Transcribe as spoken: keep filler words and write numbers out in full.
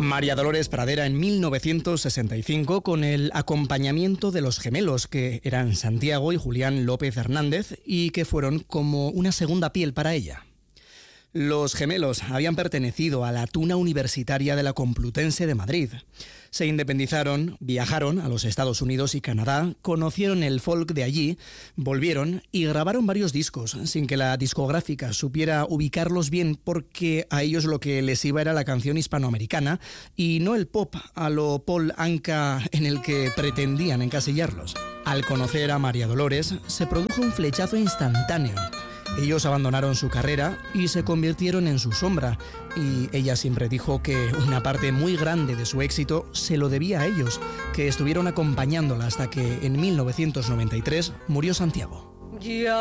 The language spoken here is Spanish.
María Dolores Pradera en mil novecientos sesenta y cinco con el acompañamiento de los gemelos, que eran Santiago y Julián López Hernández y que fueron como una segunda piel para ella. Los gemelos habían pertenecido a la Tuna Universitaria de la Complutense de Madrid. Se independizaron, viajaron a los Estados Unidos y Canadá, conocieron el folk de allí, volvieron y grabaron varios discos sin que la discográfica supiera ubicarlos bien, porque a ellos lo que les iba era la canción hispanoamericana y no el pop a lo Paul Anka en el que pretendían encasillarlos. Al conocer a María Dolores se produjo un flechazo instantáneo. Ellos abandonaron su carrera y se convirtieron en su sombra, y ella siempre dijo que una parte muy grande de su éxito se lo debía a ellos, que estuvieron acompañándola hasta que en mil novecientos noventa y tres murió Santiago. Ya.